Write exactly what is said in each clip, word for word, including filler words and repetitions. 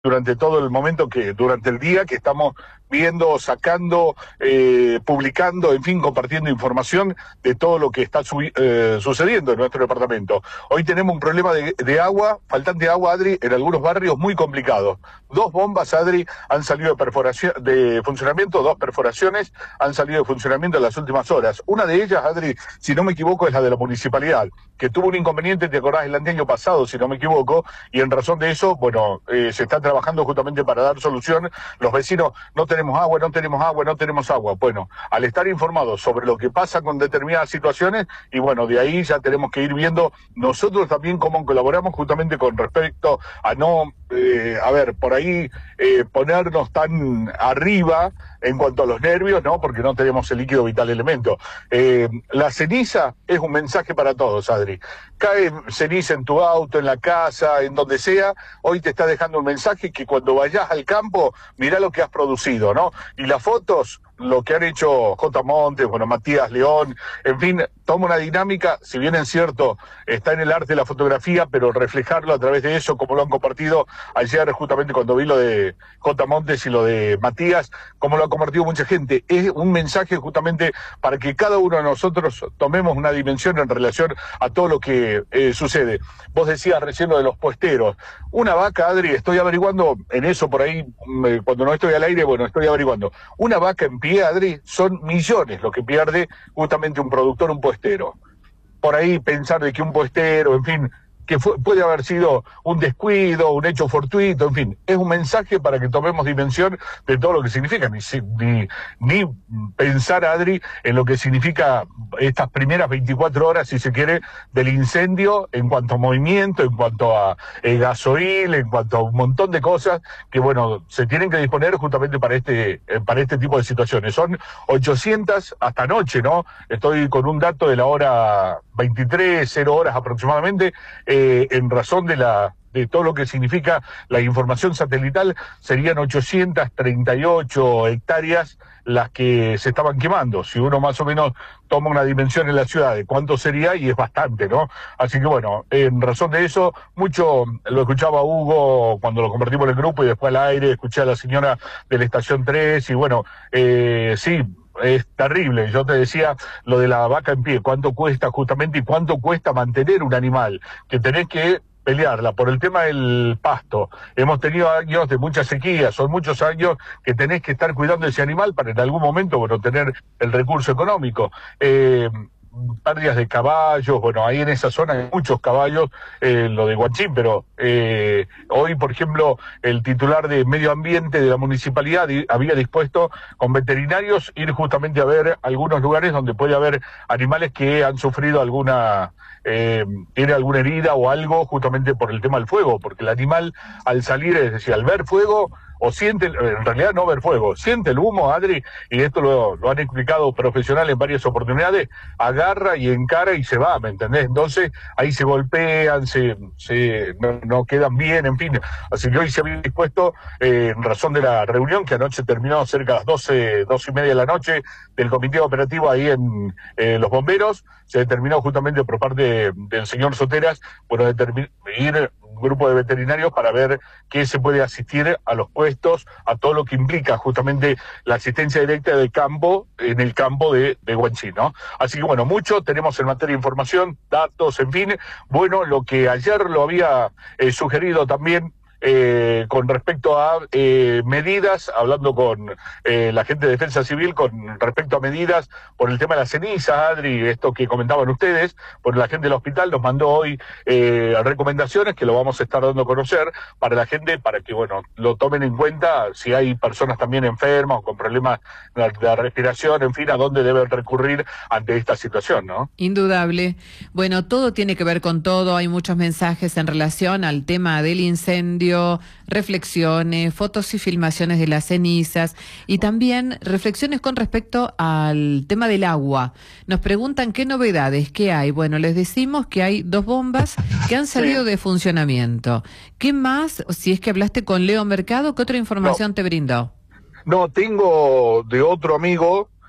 durante todo el momento que, durante el día que estamos viendo, sacando, eh, publicando, en fin, compartiendo información de todo lo que está su, eh, sucediendo en nuestro departamento. Hoy tenemos un problema de, de agua, faltante de agua, Adri, en algunos barrios muy complicados. Dos bombas, Adri, han salido de perforación, de funcionamiento, dos perforaciones han salido de funcionamiento en las últimas horas. Una de ellas, Adri, si no me equivoco, es la de la municipalidad, que tuvo un inconveniente, te acordás, el año pasado, si no me equivoco, y en razón de eso, bueno, eh, se está trabajando justamente para dar solución. Los vecinos, no tenemos agua, no tenemos agua, no tenemos agua. Bueno, al estar informados sobre lo que pasa con determinadas situaciones, y bueno, de ahí ya tenemos que ir viendo nosotros también cómo colaboramos justamente con respecto a no, eh, a ver, por ahí eh, ponernos tan arriba en cuanto a los nervios, ¿no? Porque no tenemos el líquido vital elemento. Eh, la ceniza es un mensaje para todos, Adri. Cae ceniza en tu auto, en la casa, en donde sea, hoy te está dejando un mensaje que cuando vayas al campo, mirá lo que has producido, ¿no? Y las fotos, lo que han hecho J. Montes, bueno, Matías León, en fin, toma una dinámica, si bien es cierto, está en el arte de la fotografía, pero reflejarlo a través de eso, como lo han compartido ayer, justamente cuando vi lo de J. Montes y lo de Matías, como lo ha compartido mucha gente, es un mensaje justamente para que cada uno de nosotros tomemos una dimensión en relación a todo lo que eh, sucede. Vos decías recién lo de los puesteros. Una vaca, Adri, estoy averiguando en eso por ahí, cuando no estoy al aire, bueno, estoy averiguando. Una vaca en pie, Adri, son millones lo que pierde justamente un productor, un puestero. Por ahí pensar de que un puestero, en fin, que fue, puede haber sido un descuido, un hecho fortuito, en fin, es un mensaje para que tomemos dimensión de todo lo que significa, ni, ni, ni pensar, Adri, en lo que significa estas primeras veinticuatro horas, si se quiere, del incendio en cuanto a movimiento, en cuanto a eh, gasoil, en cuanto a un montón de cosas que, bueno, se tienen que disponer justamente para este, eh, para este tipo de situaciones. Son ochocientas hasta anoche, ¿no? Estoy con un dato de la hora veintitrés, cero horas aproximadamente, eh, en razón de la de todo lo que significa la información satelital, serían ochocientas treinta y ocho hectáreas las que se estaban quemando. Si uno más o menos toma una dimensión en la ciudad de cuánto sería, y es bastante, ¿no? Así que bueno, en razón de eso, mucho lo escuchaba Hugo cuando lo convertimos en el grupo y después al aire, escuché a la señora de la estación tres y bueno, eh, sí, es terrible. Yo te decía lo de la vaca en pie, cuánto cuesta justamente y cuánto cuesta mantener un animal, que tenés que pelearla por el tema del pasto. Hemos tenido años de mucha sequía, son muchos años que tenés que estar cuidando ese animal para en algún momento, bueno, tener el recurso económico. Eh, pérdidas de caballos, bueno, ahí en esa zona hay muchos caballos, eh, lo de Guanchín, pero eh, hoy, por ejemplo, el titular de Medio Ambiente de la municipalidad di, había dispuesto con veterinarios ir justamente a ver algunos lugares donde puede haber animales que han sufrido alguna eh, tiene alguna herida o algo justamente por el tema del fuego, porque el animal al salir, es decir, al ver fuego, o siente, en realidad no ver fuego, siente el humo, Adri, y esto lo, lo han explicado profesionales en varias oportunidades, agarra y encara y se va, ¿me entendés? Entonces ahí se golpean, se, se no, no quedan bien, en fin. Así que hoy se había dispuesto, eh, en razón de la reunión que anoche terminó cerca de las doce, doce y media de la noche, del comité operativo ahí en eh, Los Bomberos, se determinó justamente por parte de, del señor Soteras, bueno, de ir grupo de veterinarios para ver qué se puede asistir a los puestos, a todo lo que implica justamente la asistencia directa de campo, en el campo de, de Guanchín, ¿no? Así que bueno, mucho tenemos en materia de información, datos, en fin. Bueno, lo que ayer lo había eh, sugerido también, Eh, con respecto a eh, medidas, hablando con eh, la gente de Defensa Civil, con respecto a medidas por el tema de la ceniza, Adri, esto que comentaban ustedes, por la gente del hospital nos mandó hoy eh, recomendaciones que lo vamos a estar dando a conocer para la gente, para que, bueno, lo tomen en cuenta si hay personas también enfermas o con problemas de, de respiración, en fin, a dónde deben recurrir ante esta situación, ¿no? Indudable. Bueno, todo tiene que ver con todo, hay muchos mensajes en relación al tema del incendio, reflexiones, fotos y filmaciones de las cenizas y también reflexiones con respecto al tema del agua. Nos preguntan qué novedades, qué hay. Bueno, les decimos que hay dos bombas que han salido sí. de funcionamiento. ¿Qué más, si es que hablaste con Leo Mercado, qué otra información no. te brindó? No, tengo de otro amigo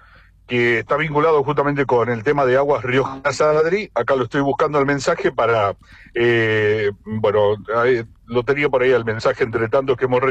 que está vinculado justamente con el tema de Aguas Río Adri. Acá lo estoy buscando el mensaje para, eh, bueno, ahí, lo tenía por ahí el mensaje entre tanto que hemos